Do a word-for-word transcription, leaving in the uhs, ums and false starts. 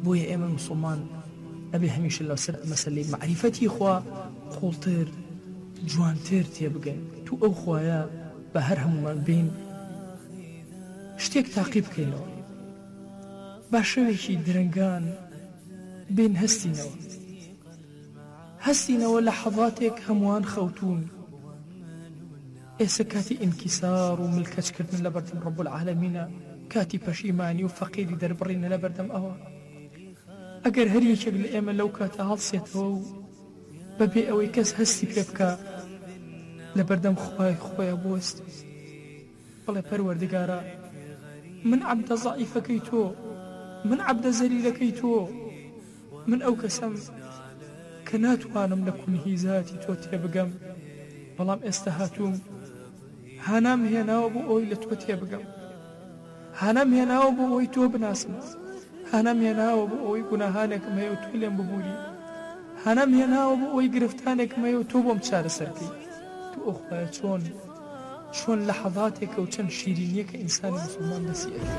بۆیە ئێمە مسلمان ئەبێ هەمیشە لەسەر مەسەلەی معریفەتی خوا قوڵتر جوانتر تێبگەین تو ئەو خوایە بە هەر هەمومان بین شتێک تاقی بکەینەوە با شەوێکی درنگان بین هەستینەوە هەستینەوە لە حەڵاتێک هەمووان خەوتون ئێستا کاتی ئینکیسار و ملکەچکردن لە بەردەم ڕەب العالەمینە کاتی پەشیمانی و فەقیری دەربڕینە لە بەردەم ئەوە ئەگەر هەر یەکێک لە ئێمە لەو کاتە هەڵسێتەوە و بەبێ ئەوەی کەس هەستی پێ بکە لە بەردەم خوای خۆیە بۆست بەڵێ پەروەردگارە من عەبدە زەعیفەکەی تۆ من عەبدە زەلیلەکەی تۆ من ئەو کەسەم کە ناتوانم لە کونهیزاتی تۆ تێبگەم بەڵام ئێستا هاتووم هانام هێناوە بۆ ئەوی لە تۆ تێبگەم هانام هێناوە بۆ ئەوی تۆ بناسم هانام هێناوە بۆ ئەوی گوناهانێکم هەیە و تۆ لێم ببووری هانام هێناوە بۆ ئەوی گرفتانێکم هەیە و تۆ بۆم چارەسەرکەی تو ئەو خوایە چۆن چۆن لە حەڵاتێکە و چەند شیرینیەکە ئینسانی مسلمان دەسی ئەکرێت